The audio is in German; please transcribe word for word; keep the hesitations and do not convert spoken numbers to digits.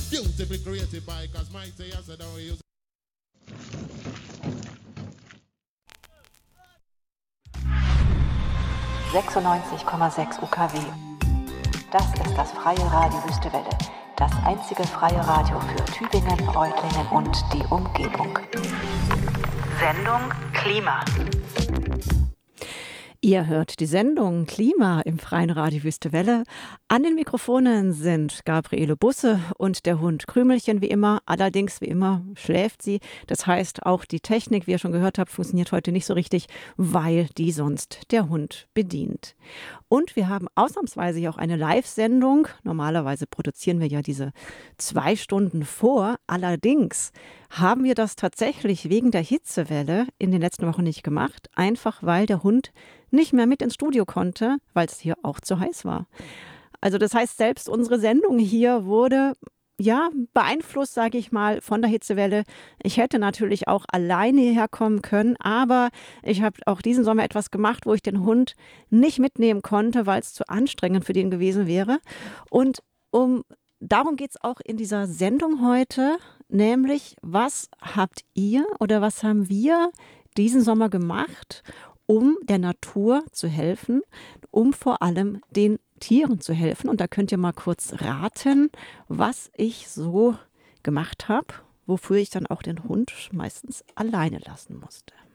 Beautifully created by Cosmighty. I said, oh, you sechsundneunzig Komma sechs U K W. Das ist das freie Radio Wüstewelle. Das einzige freie Radio für Tübingen, Reutlingen und die Umgebung. Sendung Klima. Ihr hört die Sendung Klima im freien Radio Wüstewelle. An den Mikrofonen sind Gabriele Busse und der Hund Krümelchen wie immer. Allerdings wie immer schläft sie. Das heißt, auch die Technik, wie ihr schon gehört habt, funktioniert heute nicht so richtig, weil die sonst der Hund bedient. Und wir haben ausnahmsweise hier auch eine Live-Sendung. Normalerweise produzieren wir ja diese zwei Stunden vor. Allerdings haben wir das tatsächlich wegen der Hitzewelle in den letzten Wochen nicht gemacht. Einfach weil der Hund nicht mehr mit ins Studio konnte, weil es hier auch zu heiß war. Also das heißt, selbst unsere Sendung hier wurde ja beeinflusst, sage ich mal, von der Hitzewelle. Ich hätte natürlich auch alleine hierher kommen können, aber ich habe auch diesen Sommer etwas gemacht, wo ich den Hund nicht mitnehmen konnte, weil es zu anstrengend für den gewesen wäre. Und um darum geht es auch in dieser Sendung heute, nämlich was habt ihr oder was haben wir diesen Sommer gemacht, um der Natur zu helfen, um vor allem den Tieren zu helfen. Und da könnt ihr mal kurz raten, was ich so gemacht habe, wofür ich dann auch den Hund meistens alleine lassen musste.